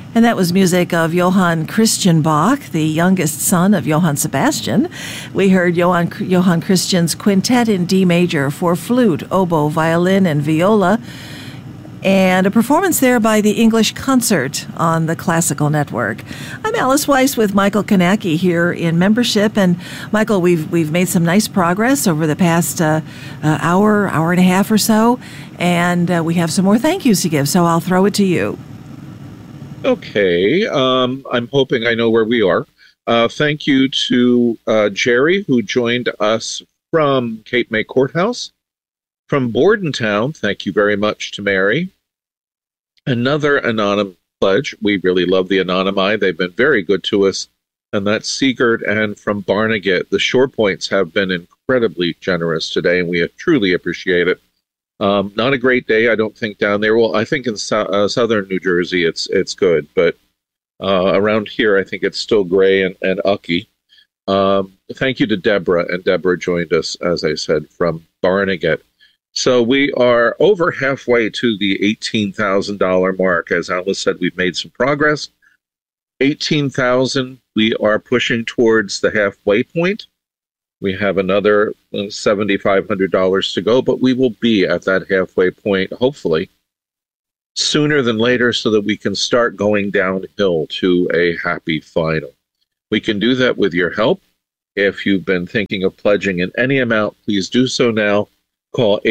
And that was music of Johann Christian Bach, the youngest son of Johann Sebastian. We heard Johann Christian's Quintet in D major for flute, oboe, violin, and viola, and a performance there by the English Concert on the Classical Network. I'm Alice Weiss with Michael Kanacki here in membership. And Michael, we've made some nice progress over the past hour and a half or so, and we have some more thank yous to give, so I'll throw it to you. Okay, I'm hoping I know where we are. Thank you to Jerry, who joined us from Cape May Courthouse. From Bordentown, thank you very much to Mary. Another anonymous pledge. We really love the Anonymi. They've been very good to us. And that's Sigurd. And from Barnegat, the Shore Points have been incredibly generous today, and we truly appreciate it. Not a great day, I don't think, down there. Well, I think in southern New Jersey it's good, but around here I think it's still gray and ucky. Thank you to Deborah, and Deborah joined us, as I said, from Barnegat. So we are over halfway to the $18,000 mark. As Alice said, we've made some progress. 18,000, we are pushing towards the halfway point. We have another $7,500 to go, but we will be at that halfway point, hopefully, sooner than later, so that we can start going downhill to a happy final. We can do that with your help. If you've been thinking of pledging in any amount, please do so now. Call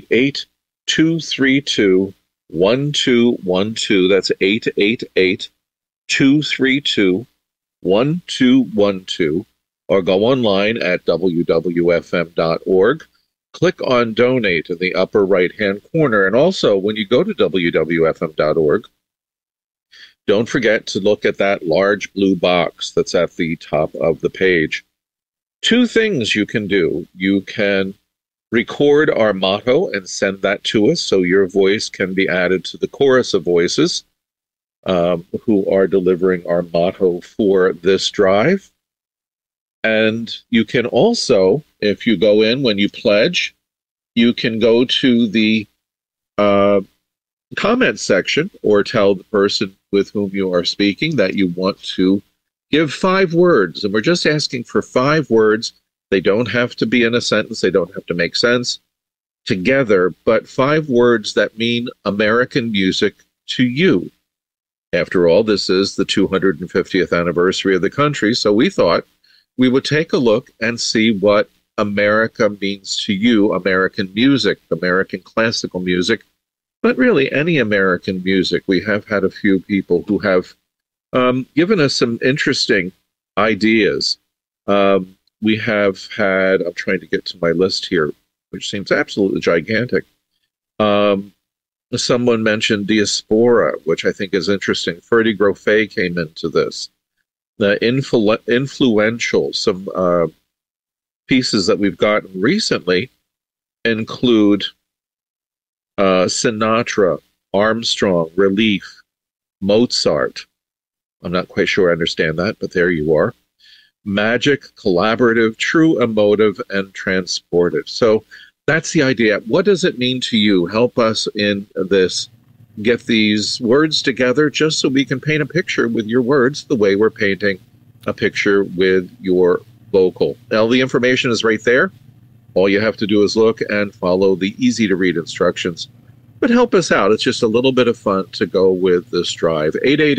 888-232-1212. That's 888-232-1212. Or go online at wwfm.org. Click on Donate in the upper right-hand corner. And also, when you go to wwfm.org, don't forget to look at that large blue box that's at the top of the page. Two things you can do. You can record our motto and send that to us so your voice can be added to the chorus of voices who are delivering our motto for this drive. And you can also, if you go in when you pledge, you can go to the comment section or tell the person with whom you are speaking that you want to give 5 words. And we're just asking for 5 words. They don't have to be in a sentence. They don't have to make sense together, but 5 words that mean American music to you. After all, this is the 250th anniversary of the country, so we thought we would take a look and see what America means to you, American music, American classical music, but really any American music. We have had a few people who have given us some interesting ideas. We have had, I'm trying to get to my list here, which seems absolutely gigantic. Someone mentioned Diaspora, which I think is interesting. Ferdy Grofé came into this. The influential, some pieces that we've gotten recently include Sinatra, Armstrong, Relief, Mozart. I'm not quite sure I understand that, but there you are. Magic, collaborative, true, emotive, and transportive. So that's the idea. What does it mean to you? Help us in this. Get these words together just so we can paint a picture with your words the way we're painting a picture with your vocal. Now, the information is right there. All you have to do is look and follow the easy-to-read instructions. But help us out. It's just a little bit of fun to go with this drive.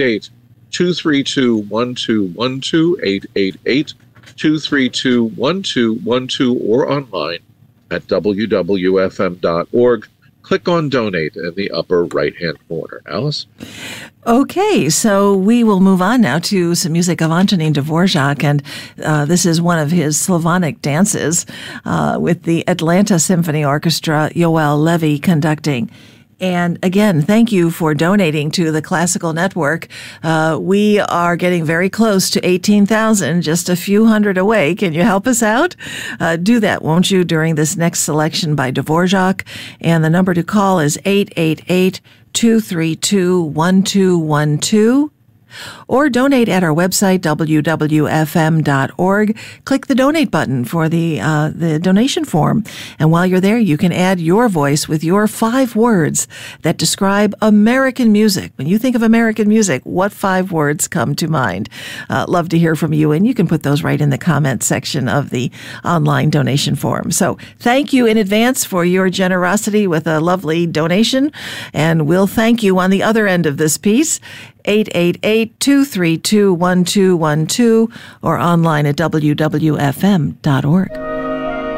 888-232-1212, 888-232-1212, or online at wwfm.org. Click on Donate in the upper right-hand corner. Alice? Okay, so we will move on now to some music of Antonín Dvorak, and this is one of his Slavonic dances with the Atlanta Symphony Orchestra, Yoel Levy conducting. And again, thank you for donating to the Classical Network. We are getting very close to 18,000, just a few hundred away. Can you help us out? Do that, won't you, during this next selection by Dvorak? And the number to call is 888-232-1212. Or donate at our website, wwfm.org. Click the donate button for the donation form. And while you're there, you can add your voice with your 5 words that describe American music. When you think of American music, what 5 words come to mind? Love to hear from you, and you can put those right in the comment section of the online donation form. So thank you in advance for your generosity with a lovely donation, and we'll thank you on the other end of this piece. 888-232-1212 or online at wwfm.org.